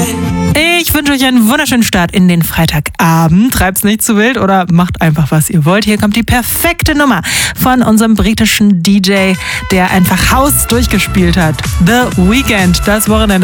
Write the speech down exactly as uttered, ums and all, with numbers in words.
Ich wünsche euch einen wunderschönen Start in den Freitagabend. Treibt's nicht zu wild oder macht einfach, was ihr wollt. Hier kommt die perfekte Nummer von unserem britischen D J, der einfach Haus durchgespielt hat. The Weeknd, das Wochenende.